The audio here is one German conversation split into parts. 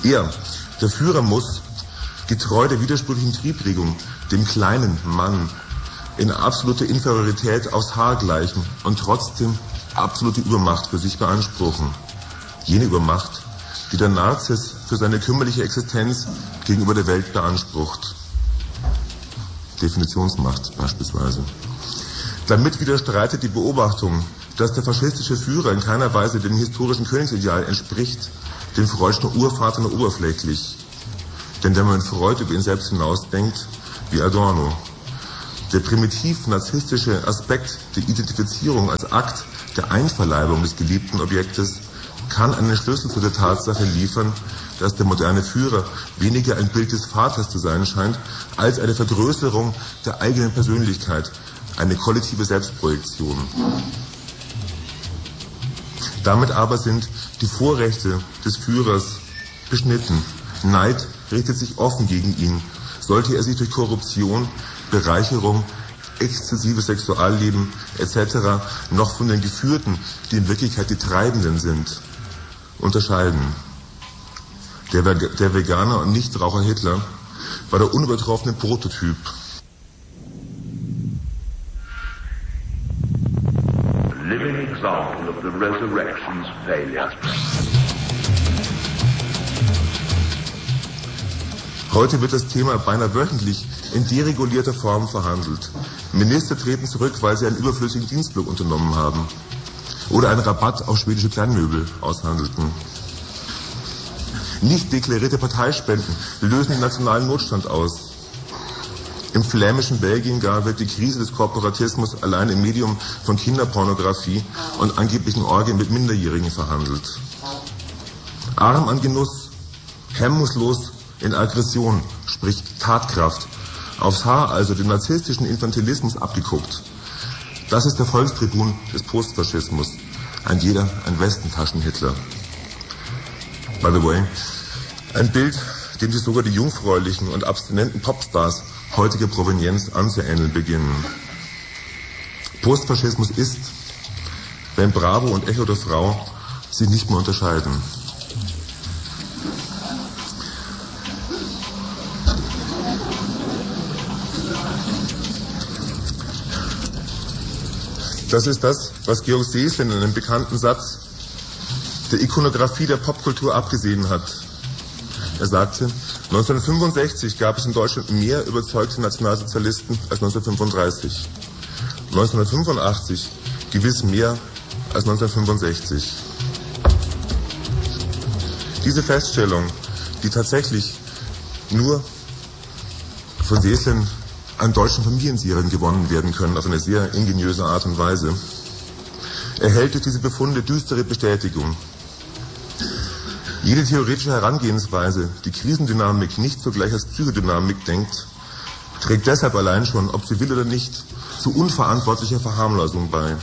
Er, der Führer, muss, getreu der widersprüchlichen Triebregung, dem kleinen Mann in absolute Inferiorität aufs Haar gleichen und trotzdem absolute Übermacht für sich beanspruchen. Jene Übermacht, die der Narzis für seine kümmerliche Existenz gegenüber der Welt beansprucht. Definitionsmacht beispielsweise. Damit widerstreitet die Beobachtung, dass der faschistische Führer in keiner Weise dem historischen Königsideal entspricht, dem Freudschen Urvater nur oberflächlich. Denn wenn man mit Freud über ihn selbst hinausdenkt, wie Adorno, der primitiv-narzisstische Aspekt der Identifizierung als Akt der Einverleibung des geliebten Objektes kann einen Schlüssel zu der Tatsache liefern, dass der moderne Führer weniger ein Bild des Vaters zu sein scheint, als eine Vergrößerung der eigenen Persönlichkeit, eine kollektive Selbstprojektion. Damit aber sind die Vorrechte des Führers beschnitten. Neid richtet sich offen gegen ihn. Sollte er sich durch Korruption, Bereicherung, exzessives Sexualleben etc. noch von den Geführten, die in Wirklichkeit die Treibenden sind, unterscheiden. Der Veganer und Nichtraucher Hitler war der unübertroffene Prototyp. Living example of the resurrection's failure. Heute wird das Thema beinahe wöchentlich in deregulierter Form verhandelt. Minister treten zurück, weil sie einen überflüssigen Dienstflug unternommen haben oder einen Rabatt auf schwedische Kleinmöbel aushandelten. Nicht deklarierte Parteispenden lösen den nationalen Notstand aus. Im flämischen Belgien gar wird die Krise des Korporatismus allein im Medium von Kinderpornografie und angeblichen Orgien mit Minderjährigen verhandelt. Arm an Genuss, hemmungslos in Aggression, sprich Tatkraft, aufs Haar also den narzisstischen Infantilismus abgeguckt. Das ist der Volkstribun des Postfaschismus. Ein jeder ein Westentaschen-Hitler. By the way, ein Bild, dem sich sogar die jungfräulichen und abstinenten Popstars heutiger Provenienz anzuähneln beginnen. Postfaschismus ist, wenn Bravo und Echo der Frau sich nicht mehr unterscheiden. Das ist das, was Georg Seeslen in einem bekannten Satz der Ikonografie der Popkultur abgesehen hat. Er sagte, 1965 gab es in Deutschland mehr überzeugte Nationalsozialisten als 1935. 1985 gewiss mehr als 1965. Diese Feststellung, die tatsächlich nur von Seeslen an deutschen Familienserien gewonnen werden können, auf eine sehr ingeniöse Art und Weise, erhält durch diese Befunde düstere Bestätigung. Jede theoretische Herangehensweise, die Krisendynamik nicht zugleich als Psychodynamik denkt, trägt deshalb allein schon, ob sie will oder nicht, zu unverantwortlicher Verharmlosung bei.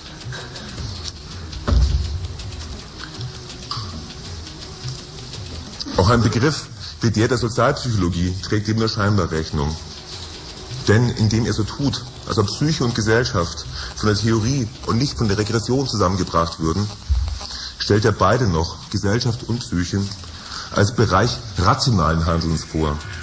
Auch ein Begriff wie der Sozialpsychologie trägt dem nur scheinbar Rechnung. Denn indem er so tut, als ob Psyche und Gesellschaft von der Theorie und nicht von der Regression zusammengebracht würden, stellt er beide noch, Gesellschaft und Psyche, als Bereich rationalen Handelns vor.